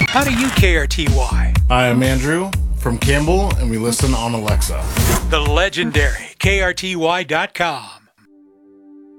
How do you KRTY? I am Andrew from Campbell, and we listen on Alexa. The legendary KRTY.com.